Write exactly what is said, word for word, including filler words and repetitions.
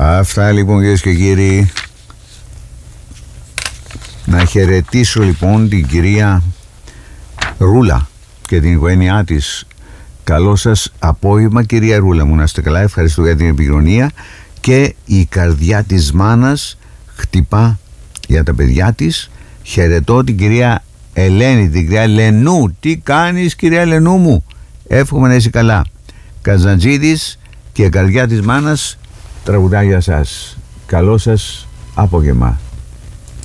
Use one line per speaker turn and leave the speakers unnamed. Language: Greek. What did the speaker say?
Αυτά λοιπόν, κυρίες και κύριοι. Να χαιρετήσω λοιπόν την κυρία Ρούλα και την οικογένειά της. Καλό σας απόγευμα, κυρία Ρούλα μου, να είστε καλά, ευχαριστώ για την επικοινωνία. Και η καρδιά της μάνας χτυπά για τα παιδιά της. Χαιρετώ την κυρία Ελένη, την κυρία Λενού. Τι κάνεις, κυρία Λενού μου? Εύχομαι να είσαι καλά. Καζαντζίδης και η καρδιά της μάνας τραγουδά για σας. Καλό σας απόγευμα.